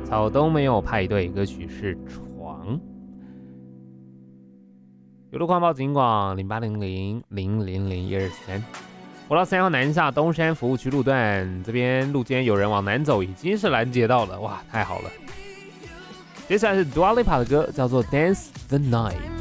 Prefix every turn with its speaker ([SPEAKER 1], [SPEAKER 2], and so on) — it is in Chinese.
[SPEAKER 1] 草东没有派对，歌曲是床。有路况报警广0800000123。国道3号南下东山服务区路段，这边路肩有人往南走，已经是拦截到了，哇，太好了。接下来是 Dua Lipa 的歌，叫做《Dance the Night》。